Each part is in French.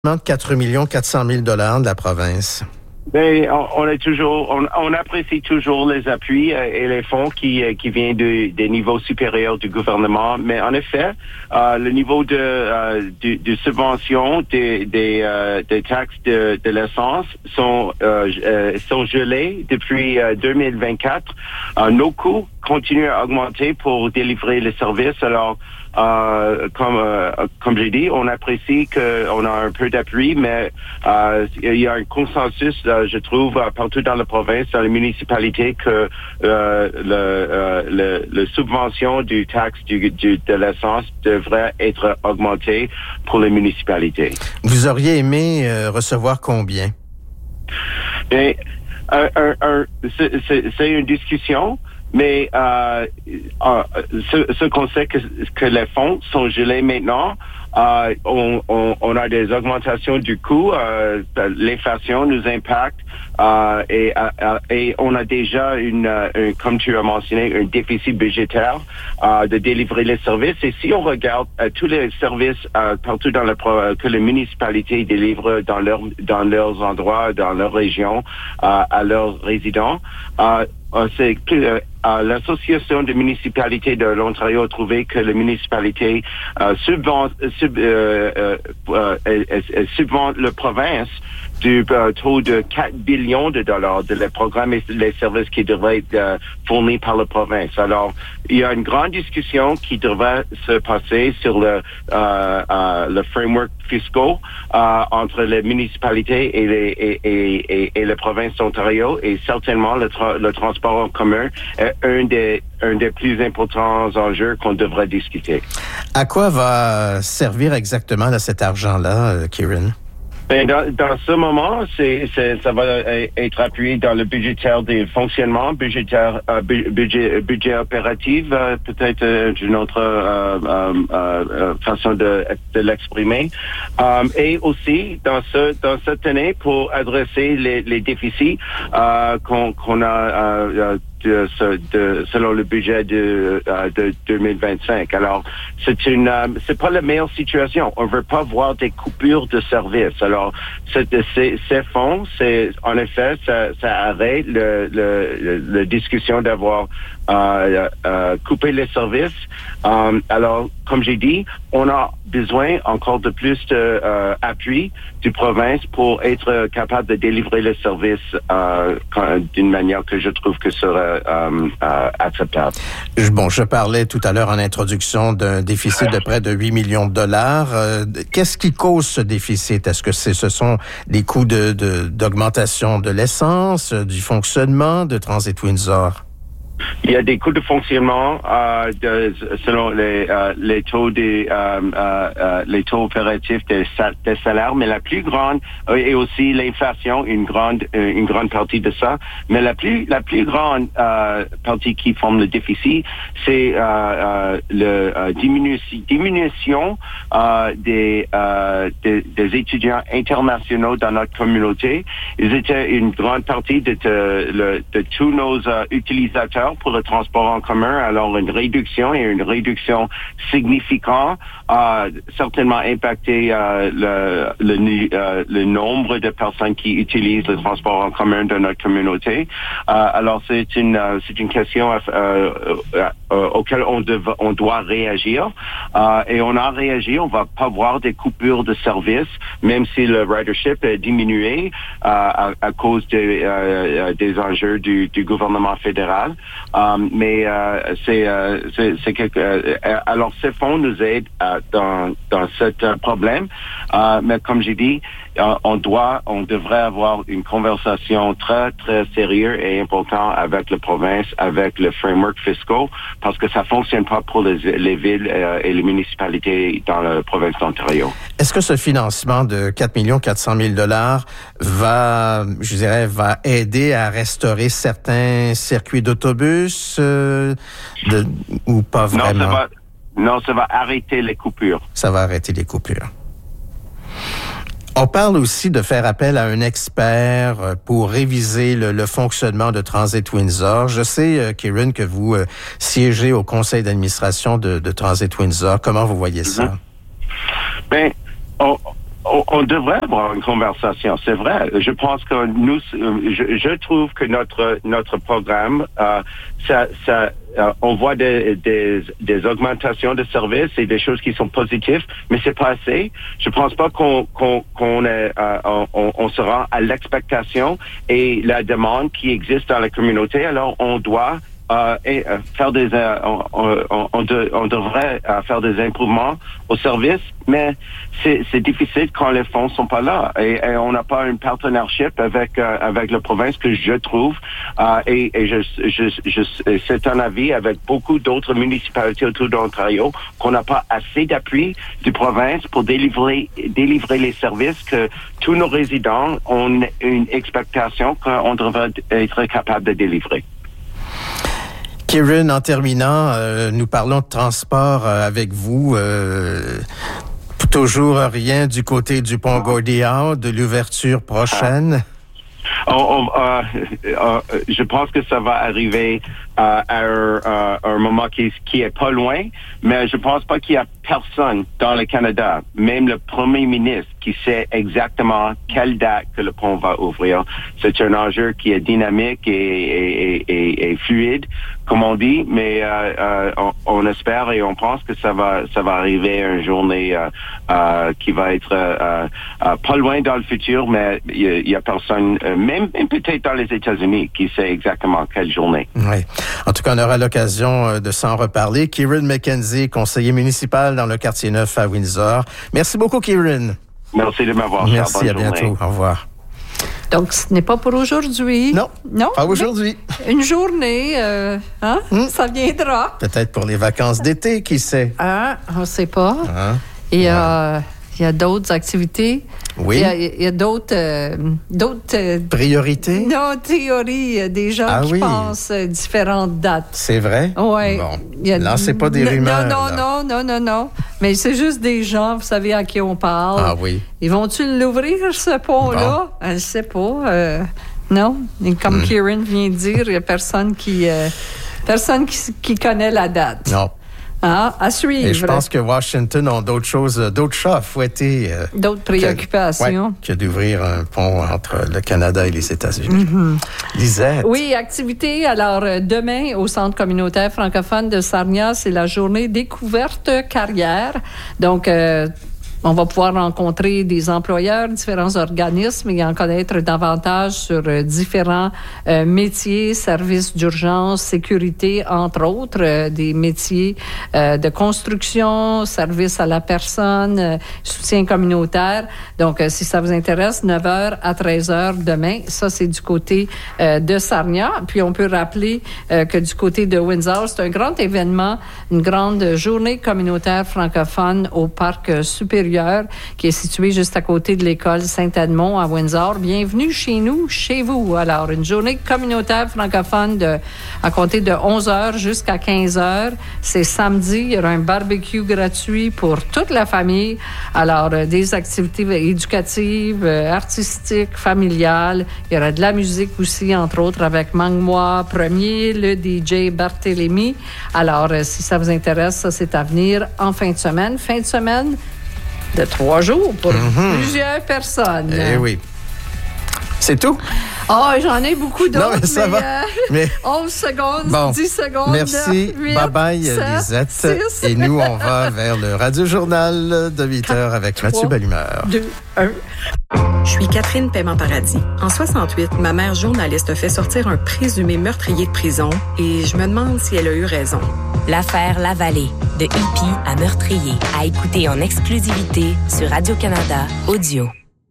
de 4,4 millions de la province. Ben, on apprécie toujours les appuis et les fonds qui viennent des niveaux supérieurs du gouvernement. Mais en effet, le niveau de subvention des taxes de l'essence sont gelés depuis 2024. Nos coûts continuent à augmenter pour délivrer les services. Alors, comme j'ai dit, on apprécie qu'on a un peu d'appui, mais il y a un consensus, je trouve, partout dans la province, dans les municipalités, que le subvention du taxe de l'essence devrait être augmentée pour les municipalités. Vous auriez aimé recevoir combien? Et, c'est une discussion. Mais ce qu'on sait que les fonds sont gelés maintenant, on a des augmentations du coût, l'inflation nous impacte et on a déjà comme tu as mentionné, un déficit budgétaire de délivrer les services. Et si on regarde tous les services partout que les municipalités délivrent dans leurs endroits, dans leur région, à leurs résidents, c'est que l'Association des municipalités de l'Ontario a trouvé que les municipalités subventent la province du taux de 4 billions de dollars de les programmes et les services qui devraient être fournis par la province. Alors, il y a une grande discussion qui devrait se passer sur le framework fiscal entre les municipalités et les provinces d'Ontario, et certainement le transport en commun est un des plus importants enjeux qu'on devrait discuter. À quoi va servir exactement cet argent-là, Kieran? Ben, dans ce moment, ça va être appuyé dans le budgétaire des fonctionnements, budget opératif, peut-être une autre façon de l'exprimer, et aussi dans cette année pour adresser les déficits qu'on a selon le budget de 2025. Alors, c'est pas la meilleure situation. On veut pas voir des coupures de services. Alors, ces fonds, en effet, ça arrête la discussion d'avoir coupé les services. Alors, comme j'ai dit, on a besoin encore de plus d'appui du province pour être capable de délivrer les services d'une manière que je trouve que sera acceptable. Je parlais tout à l'heure en introduction d'un déficit de près de 8 millions de dollars. Qu'est-ce qui cause ce déficit? Est-ce que ce sont des coûts d'augmentation de l'essence, du fonctionnement de Transit Windsor? Il y a des coûts de fonctionnement selon les taux les taux opératifs des salaires, mais la plus grande et aussi l'inflation, une grande partie de ça. Mais la plus grande partie qui forme le déficit, c'est le diminution des étudiants internationaux dans notre communauté. Ils étaient une grande partie de tous nos utilisateurs pour le transport en commun. Alors, une réduction significante a certainement impacté le nombre de personnes qui utilisent le transport en commun de notre communauté. Alors, c'est une question auquel on doit réagir. Et on a réagi. On va pas voir des coupures de services, même si le ridership est diminué à cause des enjeux du gouvernement fédéral. Mais c'est quelque. Alors ces fonds nous aident dans ce problème. Mais comme j'ai dit, on devrait avoir une conversation très très sérieuse et importante avec la province, avec le framework fiscal, parce que ça fonctionne pas pour les villes et les municipalités dans la province d'Ontario. Est-ce que ce financement de 4,4 millions va aider à restaurer certains circuits d'autobus ou pas vraiment? Non, ça va arrêter les coupures. Ça va arrêter les coupures. On parle aussi de faire appel à un expert pour réviser le fonctionnement de Transit Windsor. Je sais, Kieran, que vous siégez au conseil d'administration de Transit Windsor. Comment vous voyez ça? Ben, On devrait avoir une conversation, c'est vrai. Je pense que je trouve que notre programme, on voit des augmentations de services et des choses qui sont positives, mais c'est pas assez. Je pense pas qu'on sera à l'expectation et la demande qui existe dans la communauté. Alors, on doit faire on devrait faire des improvements au service, mais c'est difficile quand les fonds sont pas là et on n'a pas une partnership avec la province que je trouve et c'est un avis avec beaucoup d'autres municipalités autour de l'Ontario qu'on n'a pas assez d'appui du province pour délivrer les services que tous nos résidents ont une expectation qu'on devrait être capable de délivrer. Kieran, en terminant, nous parlons de transport avec vous. Toujours rien du côté du pont Gordie-Howe, de l'ouverture prochaine? Je pense que ça va arriver à un moment qui est pas loin, mais je pense pas qu'il y a personne dans le Canada, même le premier ministre, qui sait exactement quelle date que le pont va ouvrir. C'est un enjeu qui est dynamique et fluide, comme on dit, mais on espère et on pense que ça va arriver une journée qui va être pas loin dans le futur, mais il y a personne, même peut-être dans les États-Unis, qui sait exactement quelle journée. Oui. En tout cas, on aura l'occasion de s'en reparler. Kieran McKenzie, conseiller municipal dans le quartier neuf à Windsor. Merci beaucoup, Kieran. Merci de m'avoir. Merci, à bientôt. Au revoir. Donc, ce n'est pas pour aujourd'hui. Non, pas aujourd'hui. Une journée, ça viendra. Peut-être pour les vacances d'été, qui sait? On ne sait pas. Il y a d'autres activités. Oui. Il y a d'autres priorités? Non, théories. Des gens qui pensent différentes dates. C'est vrai? Oui. Bon, lancez pas des rumeurs. Non. Mais c'est juste des gens, vous savez à qui on parle. Ah oui. Ils vont-tu l'ouvrir, ce pont-là? Bon. Je ne sais pas. Non. Et comme Kieran vient de dire, il n'y a personne qui connaît la date. Non. À suivre. Et je pense que Washington ont d'autres chats à fouetter. D'autres préoccupations. Que d'ouvrir un pont entre le Canada et les États-Unis. Lisette. Oui, activité. Alors, demain, au Centre communautaire francophone de Sarnia, c'est la journée découverte carrière. Donc, on va pouvoir rencontrer des employeurs, différents organismes et en connaître davantage sur différents métiers, services d'urgence, sécurité, entre autres, des métiers de construction, services à la personne, soutien communautaire. Donc, si ça vous intéresse, 9h à 13h demain. Ça, c'est du côté de Sarnia. Puis, on peut rappeler que du côté de Windsor, c'est un grand événement, une grande journée communautaire francophone au Parc supérieur qui est situé juste à côté de l'école Saint-Edmond à Windsor. Bienvenue chez nous, chez vous. Alors, une journée communautaire francophone à compter de 11h jusqu'à 15h. C'est samedi. Il y aura un barbecue gratuit pour toute la famille. Alors, des activités éducatives, artistiques, familiales. Il y aura de la musique aussi, entre autres, avec Mangmois Premier, le DJ Barthélémy. Alors, si ça vous intéresse, ça, c'est à venir en fin de semaine. Fin de semaine de 3 jours pour plusieurs personnes. Eh oui. C'est tout? J'en ai beaucoup d'autres. Non, mais ça va. Mais 11 secondes, 10 secondes. Merci. 9, 8, bye-bye, 7, Lisette. 6. Et nous, on va vers le Radio-Journal de 8h avec 3, Mathieu Bellumeur. 2, 1. Je suis Catherine Paiement-Paradis. En 68, ma mère journaliste a fait sortir un présumé meurtrier de prison et je me demande si elle a eu raison. L'affaire Lavallée, de hippie à meurtrier, à écouter en exclusivité sur Radio-Canada Audio.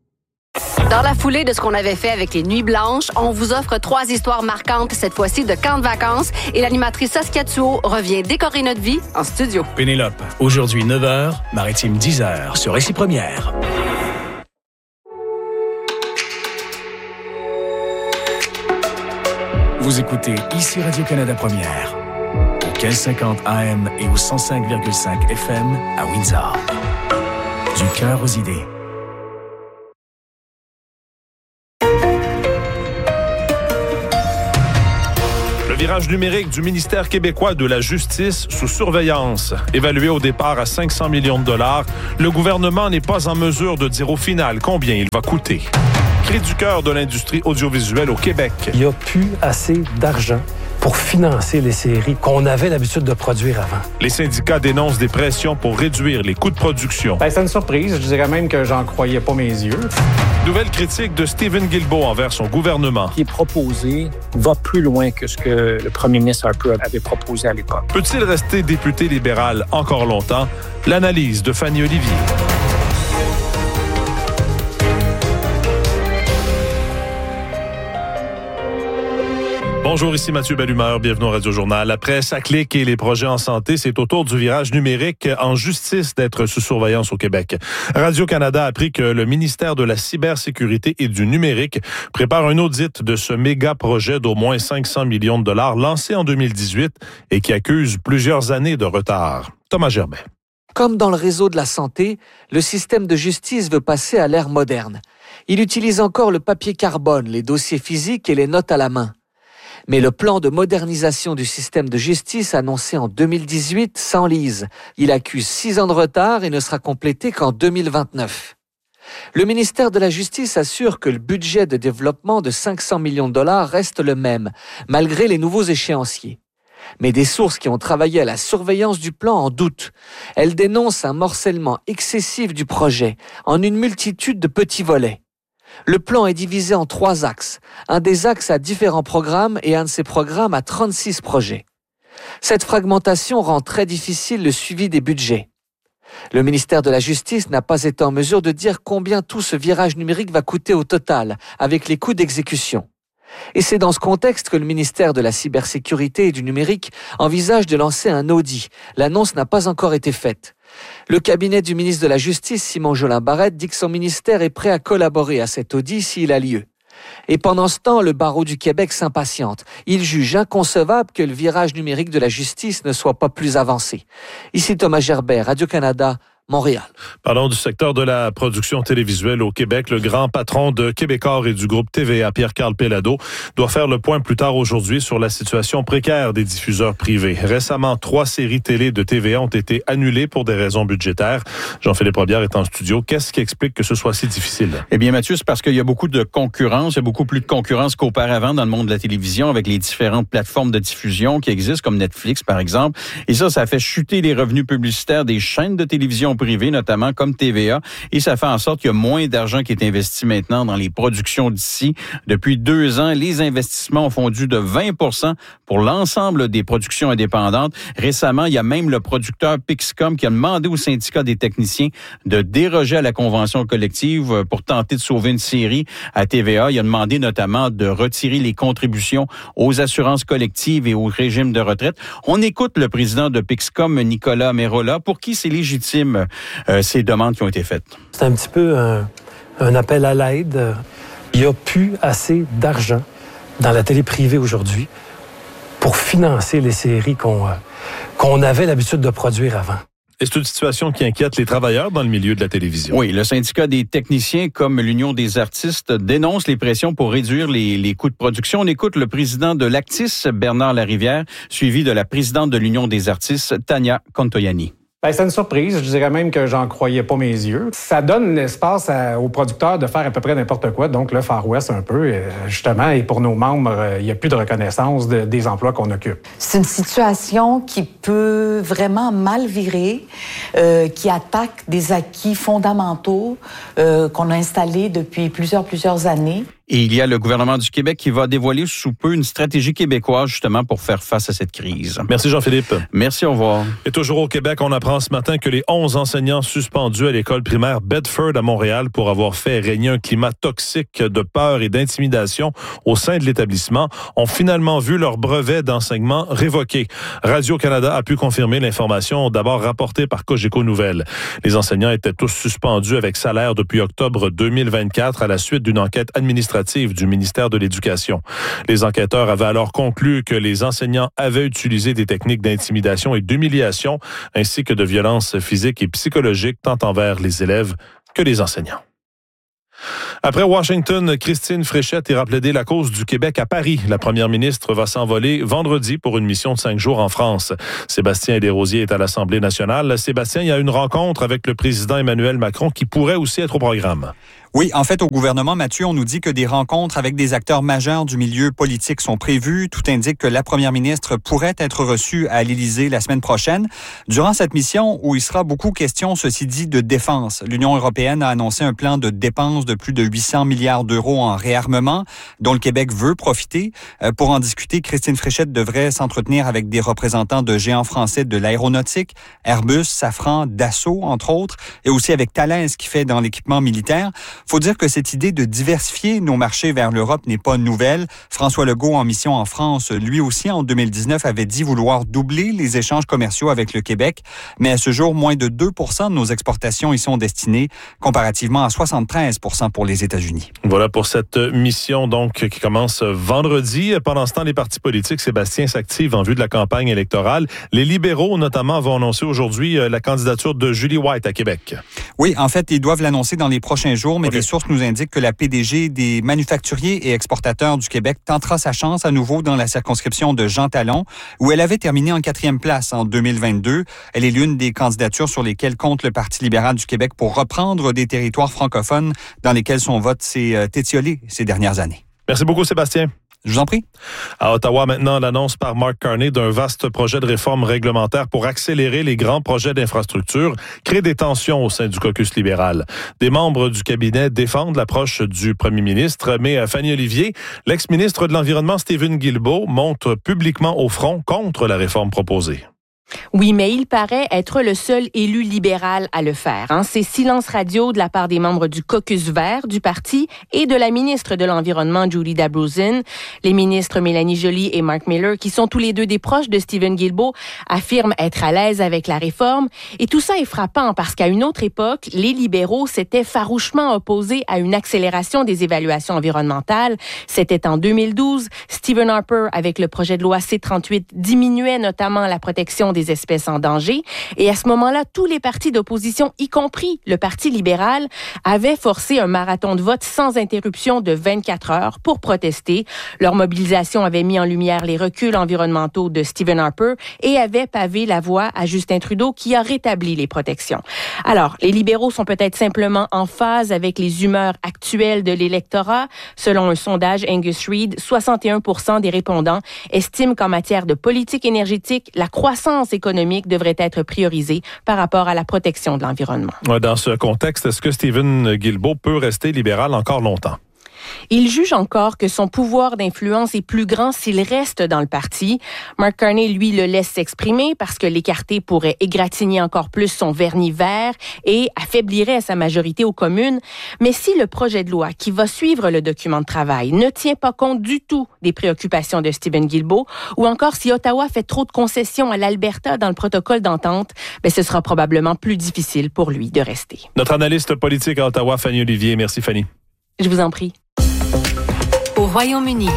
Dans la foulée de ce qu'on avait fait avec les Nuits Blanches, on vous offre 3 histoires marquantes, cette fois-ci de camp de vacances, et l'animatrice Saskia Thuot revient décorer notre vie en studio. Pénélope, aujourd'hui 9h, Maritime 10h, sur Récit Première. Vous écoutez ici Radio-Canada Première, au 1550 AM et au 105,5 FM à Windsor. Du cœur aux idées. virage numérique du ministère québécois de la Justice sous surveillance. Évalué au départ à 500 millions de dollars, le gouvernement n'est pas en mesure de dire au final combien il va coûter. Cri du cœur de l'industrie audiovisuelle au Québec. Il n'y a plus assez d'argent pour financer les séries qu'on avait l'habitude de produire avant. Les syndicats dénoncent des pressions pour réduire les coûts de production. C'est une surprise. Je dirais même que j'en croyais pas mes yeux. Nouvelle critique de Stephen Guilbeault envers son gouvernement. Ce qui est proposé va plus loin que ce que le premier ministre Harper avait proposé à l'époque. Peut-il rester député libéral encore longtemps? L'analyse de Fanny Olivier. Bonjour, ici Mathieu Bellumeur, bienvenue au Radio Journal. La presse à clic et les projets en santé, c'est au tour du virage numérique en justice d'être sous surveillance au Québec. Radio-Canada a appris que le ministère de la cybersécurité et du numérique prépare un audit de ce méga projet d'au moins 500 millions de dollars lancé en 2018 et qui accuse plusieurs années de retard. Thomas Gerbet. Comme dans le réseau de la santé, le système de justice veut passer à l'ère moderne. Il utilise encore le papier carbone, les dossiers physiques et les notes à la main. Mais le plan de modernisation du système de justice annoncé en 2018 s'enlise. Il accuse 6 ans de retard et ne sera complété qu'en 2029. Le ministère de la Justice assure que le budget de développement de 500 millions de dollars reste le même, malgré les nouveaux échéanciers. Mais des sources qui ont travaillé à la surveillance du plan en doutent. Elles dénoncent un morcellement excessif du projet en une multitude de petits volets. Le plan est divisé en 3 axes. Un des axes a différents programmes et un de ces programmes a 36 projets. Cette fragmentation rend très difficile le suivi des budgets. Le ministère de la Justice n'a pas été en mesure de dire combien tout ce virage numérique va coûter au total, avec les coûts d'exécution. Et c'est dans ce contexte que le ministère de la Cybersécurité et du Numérique envisage de lancer un audit. L'annonce n'a pas encore été faite. Le cabinet du ministre de la Justice, Simon Jolin-Barrette, dit que son ministère est prêt à collaborer à cet audit s'il a lieu. Et pendant ce temps, le barreau du Québec s'impatiente. Il juge inconcevable que le virage numérique de la justice ne soit pas plus avancé. Ici Thomas Gerbet, Radio-Canada, Montréal. Parlons du secteur de la production télévisuelle au Québec. Le grand patron de Québecor et du groupe TVA, Pierre-Carl Péladeau, doit faire le point plus tard aujourd'hui sur la situation précaire des diffuseurs privés. Récemment, 3 séries télé de TVA ont été annulées pour des raisons budgétaires. Jean-Philippe Robillard est en studio. Qu'est-ce qui explique que ce soit si difficile? Eh bien, Mathieu, c'est parce qu'il y a beaucoup de concurrence. Il y a beaucoup plus de concurrence qu'auparavant dans le monde de la télévision avec les différentes plateformes de diffusion qui existent, comme Netflix, par exemple. Et ça fait chuter les revenus publicitaires des chaînes de télévision privées, notamment comme TVA, et ça fait en sorte qu'il y a moins d'argent qui est investi maintenant dans les productions d'ici. Depuis 2 ans, les investissements ont fondu de 20% pour l'ensemble des productions indépendantes. Récemment, il y a même le producteur Pixcom qui a demandé au syndicat des techniciens de déroger à la convention collective pour tenter de sauver une série à TVA. Il a demandé notamment de retirer les contributions aux assurances collectives et au régime de retraite. On écoute le président de Pixcom, Nicolas Merola, pour qui c'est légitime ces demandes qui ont été faites. C'est un petit peu un appel à l'aide. Il n'y a plus assez d'argent dans la télé privée aujourd'hui pour financer les séries qu'on avait l'habitude de produire avant. Et c'est une situation qui inquiète les travailleurs dans le milieu de la télévision. Oui, le syndicat des techniciens comme l'Union des artistes dénonce les pressions pour réduire les coûts de production. On écoute le président de l'Actis, Bernard Larivière, suivi de la présidente de l'Union des artistes, Tania Contoyani. C'est une surprise. Je dirais même que j'en croyais pas mes yeux. Ça donne l'espace aux producteurs de faire à peu près n'importe quoi. Donc, le Far West, un peu, justement, et pour nos membres, il n'y a plus de reconnaissance des emplois qu'on occupe. C'est une situation qui peut vraiment mal virer, qui attaque des acquis fondamentaux qu'on a installés depuis plusieurs années. Et il y a le gouvernement du Québec qui va dévoiler sous peu une stratégie québécoise justement pour faire face à cette crise. Merci Jean-Philippe. Merci, au revoir. Et toujours au Québec, on apprend ce matin que les 11 enseignants suspendus à l'école primaire Bedford à Montréal pour avoir fait régner un climat toxique de peur et d'intimidation au sein de l'établissement ont finalement vu leur brevet d'enseignement révoqué. Radio-Canada a pu confirmer l'information d'abord rapportée par Cogeco Nouvelles. Les enseignants étaient tous suspendus avec salaire depuis octobre 2024 à la suite d'une enquête administrative du ministère de l'Éducation. Les enquêteurs avaient alors conclu que les enseignants avaient utilisé des techniques d'intimidation et d'humiliation, ainsi que de violences physiques et psychologiques tant envers les élèves que les enseignants. Après Washington, Christine Fréchette ira plaider la cause du Québec à Paris. La première ministre va s'envoler vendredi pour une mission de 5 jours en France. Sébastien Desrosiers est à l'Assemblée nationale. Sébastien, il y a une rencontre avec le président Emmanuel Macron qui pourrait aussi être au programme. Oui, en fait, au gouvernement, Mathieu, on nous dit que des rencontres avec des acteurs majeurs du milieu politique sont prévues. Tout indique que la première ministre pourrait être reçue à l'Élysée la semaine prochaine. Durant cette mission, où il sera beaucoup question, ceci dit, de défense, l'Union européenne a annoncé un plan de dépenses de plus de 800 milliards d'euros en réarmement, dont le Québec veut profiter. Pour en discuter, Christine Fréchette devrait s'entretenir avec des représentants de géants français de l'aéronautique, Airbus, Safran, Dassault, entre autres, et aussi avec Thales qui fait dans l'équipement militaire. Faut dire que cette idée de diversifier nos marchés vers l'Europe n'est pas nouvelle. François Legault, en mission en France, lui aussi, en 2019, avait dit vouloir doubler les échanges commerciaux avec le Québec. Mais à ce jour, moins de 2% de nos exportations y sont destinées, comparativement à 73% pour les États-Unis. Voilà pour cette mission donc qui commence vendredi. Pendant ce temps, les partis politiques, Sébastien, s'activent en vue de la campagne électorale. Les libéraux, notamment, vont annoncer aujourd'hui la candidature de Julie White à Québec. Oui, en fait, ils doivent l'annoncer dans les prochains jours, mais des sources nous indiquent que la PDG des manufacturiers et exportateurs du Québec tentera sa chance à nouveau dans la circonscription de Jean Talon, où elle avait terminé en 4e place en 2022. Elle est l'une des candidatures sur lesquelles compte le Parti libéral du Québec pour reprendre des territoires francophones dans lesquels son vote s'est étiolé ces dernières années. Merci beaucoup, Sébastien. Je vous en prie. À Ottawa, maintenant, l'annonce par Mark Carney d'un vaste projet de réforme réglementaire pour accélérer les grands projets d'infrastructure crée des tensions au sein du caucus libéral. Des membres du cabinet défendent l'approche du premier ministre, mais Fanny Olivier, l'ex-ministre de l'Environnement Stephen Guilbeault, monte publiquement au front contre la réforme proposée. Oui, mais il paraît être le seul élu libéral à le faire. C'est silence radio de la part des membres du caucus vert du parti et de la ministre de l'Environnement, Julie Dabrouzin. Les ministres Mélanie Joly et Mark Miller, qui sont tous les deux des proches de Stephen Guilbeault, affirment être à l'aise avec la réforme. Et tout ça est frappant parce qu'à une autre époque, les libéraux s'étaient farouchement opposés à une accélération des évaluations environnementales. C'était en 2012. Stephen Harper, avec le projet de loi C-38, diminuait notamment la protection des espèces en danger. Et à ce moment-là, tous les partis d'opposition, y compris le Parti libéral, avaient forcé un marathon de vote sans interruption de 24 heures pour protester. Leur mobilisation avait mis en lumière les reculs environnementaux de Stephen Harper et avait pavé la voie à Justin Trudeau qui a rétabli les protections. Alors, les libéraux sont peut-être simplement en phase avec les humeurs actuelles de l'électorat. Selon un sondage Angus Reid, 61% des répondants estiment qu'en matière de politique énergétique, la croissance économique devrait être priorisée par rapport à la protection de l'environnement. Dans ce contexte, est-ce que Stephen Guilbeault peut rester libéral encore longtemps? Il juge encore que son pouvoir d'influence est plus grand s'il reste dans le parti. Mark Carney, lui, le laisse s'exprimer parce que l'écarté pourrait égratigner encore plus son vernis vert et affaiblirait sa majorité aux communes. Mais si le projet de loi qui va suivre le document de travail ne tient pas compte du tout des préoccupations de Stephen Guilbeault, ou encore si Ottawa fait trop de concessions à l'Alberta dans le protocole d'entente, ce sera probablement plus difficile pour lui de rester. Notre analyste politique à Ottawa, Fanny Olivier. Merci, Fanny. Je vous en prie. Au Royaume-Uni.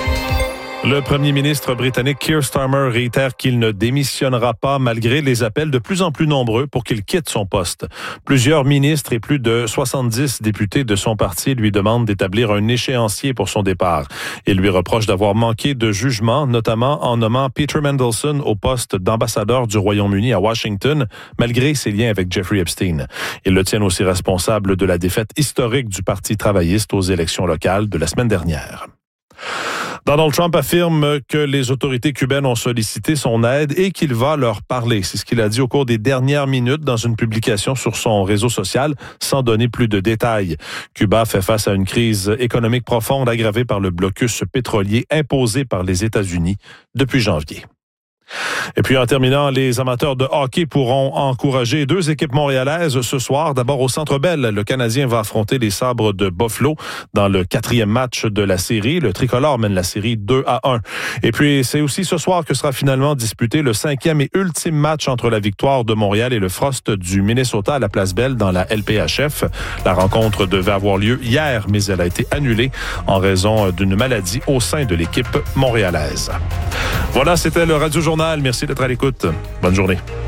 Le premier ministre britannique Keir Starmer réitère qu'il ne démissionnera pas malgré les appels de plus en plus nombreux pour qu'il quitte son poste. Plusieurs ministres et plus de 70 députés de son parti lui demandent d'établir un échéancier pour son départ. Il lui reproche d'avoir manqué de jugement, notamment en nommant Peter Mandelson au poste d'ambassadeur du Royaume-Uni à Washington, malgré ses liens avec Jeffrey Epstein. Ils le tiennent aussi responsable de la défaite historique du Parti travailliste aux élections locales de la semaine dernière. Donald Trump affirme que les autorités cubaines ont sollicité son aide et qu'il va leur parler. C'est ce qu'il a dit au cours des dernières minutes dans une publication sur son réseau social, sans donner plus de détails. Cuba fait face à une crise économique profonde aggravée par le blocus pétrolier imposé par les États-Unis depuis janvier. Et puis en terminant, les amateurs de hockey pourront encourager deux équipes montréalaises ce soir. D'abord au Centre Bell, le Canadien va affronter les Sabres de Buffalo dans le 4e match de la série. Le tricolore mène la série 2-1. Et puis c'est aussi ce soir que sera finalement disputé le 5e et ultime match entre la Victoire de Montréal et le Frost du Minnesota à la Place Bell dans la LPHF. La rencontre devait avoir lieu hier, mais elle a été annulée en raison d'une maladie au sein de l'équipe montréalaise. Voilà, c'était le Radio Journal. Merci d'être à l'écoute. Bonne journée.